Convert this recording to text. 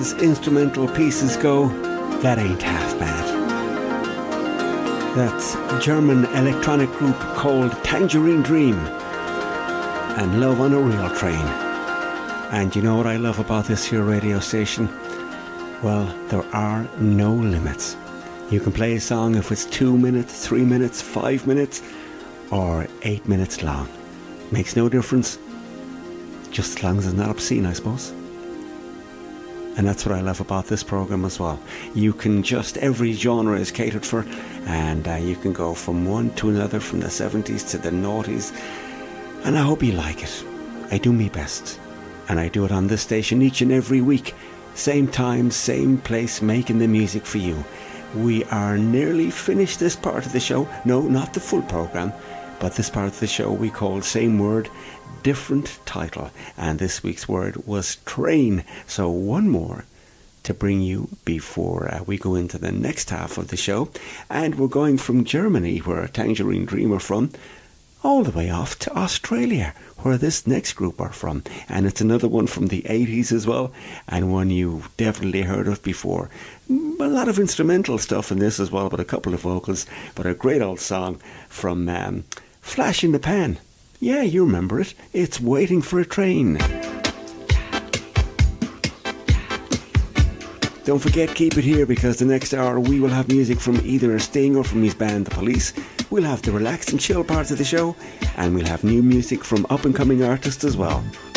as instrumental pieces go, that ain't half bad. That's a German electronic group called Tangerine Dream and Love on a Real Train. And you know what I love about this here radio station? Well, there are no limits. You can play a song if it's 2 minutes, 3 minutes, 5 minutes, or 8 minutes long. Makes no difference, just as long as it's not obscene, I suppose. And that's what I love about this program as well. You can just, every genre is catered for, and you can go from one to another, from the 70s to the noughties, and I hope you like it. I do my best, and I do it on this station each and every week. Same time, same place, making the music for you. We are nearly finished this part of the show. No, not the full program, but this part of the show we call Same Word, Different Title. And this week's word was train. So one more to bring you before we go into the next half of the show. And we're going from Germany, where Tangerine Dream are from, all the way off to Australia, where this next group are from. And it's another one from the 80s as well, and one you've definitely heard of before. A lot of instrumental stuff in this as well, but a couple of vocals, but a great old song from Flash in the Pan. Yeah, you remember it. It's Waiting for a Train. Don't forget, keep it here, because the next hour we will have music from either Sting or from his band The Police. We'll have the relaxed and chill parts of the show, and we'll have new music from up-and-coming artists as well.